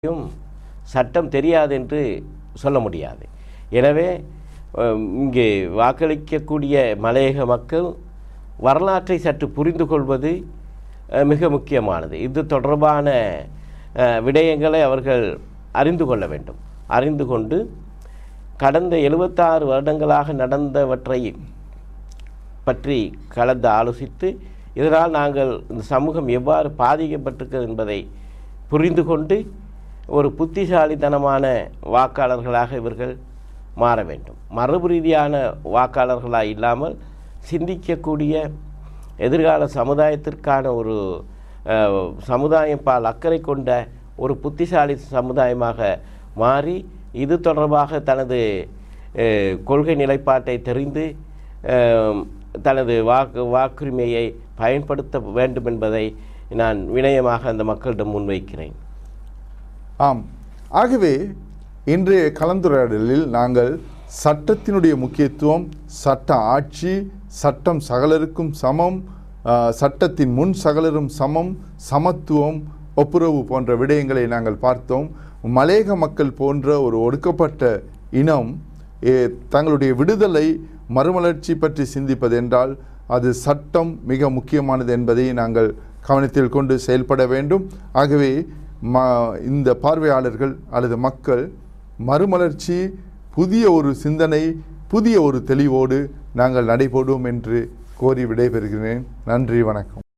சட்டம் தெரியாது என்று சொல்ல முடியாது. எனவே இங்கே வாக்களிக்கக்கூடிய மலையக மக்கள் வரலாற்றை சற்று புரிந்து கொள்வது மிக முக்கியமானது. இது தொடர்பான விடயங்களை அவர்கள் அறிந்து கொள்ள வேண்டும். அறிந்து கொண்டு கடந்த 76 வருடங்களாக நடந்தவற்றை பற்றி கலந்து ஆலோசித்து இதனால் நாங்கள் இந்த சமூகம் எவ்வாறு பாதிக்கப்பட்டிருக்கிறது என்பதை புரிந்து கொண்டு ஒரு புத்திசாலித்தனமான வாக்காளர்களாக இவர்கள் மாற வேண்டும். மரபு ரீதியான வாக்காளர்களாக இல்லாமல் சிந்திக்கக்கூடிய எதிர்கால சமுதாயத்திற்கான ஒரு சமுதாயம் பால் அக்கறை கொண்ட ஒரு புத்திசாலி சமுதாயமாக மாறி இது தொடர்பாக தனது கொள்கை நிலைப்பாட்டை தெரிந்து தனது வாக்குரிமையை பயன்படுத்த வேண்டும் என்பதை நான் வினயமாக அந்த மக்களிடம் முன்வைக்கிறேன். ஆம், ஆகவே இன்றைய கலந்துரையாடலில் நாங்கள் சட்டத்தினுடைய முக்கியத்துவம், சட்ட ஆட்சி, சட்டம் சகலருக்கும் சமம், சட்டத்தின் முன் சகலரும் சமம், சமத்துவம், ஒப்புரவு போன்ற விடயங்களை நாங்கள் பார்த்தோம். மலையக மக்கள் போன்ற ஒரு ஒடுக்கப்பட்ட இனம் தங்களுடைய விடுதலை மறுமலர்ச்சி பற்றி சிந்திப்பது என்றால் அது சட்டம் மிக முக்கியமானது என்பதை நாங்கள் கவனத்தில் கொண்டு செயல்பட வேண்டும். ஆகவே இந்த பார்வையாளர்கள் அல்லது மக்கள் மறுமலர்ச்சி, புதிய ஒரு சிந்தனை, புதிய ஒரு தெளிவோடு நாங்கள் நடைபோடுவோம் என்று கோரி விடைபெறுகிறேன். நன்றி, வணக்கம்.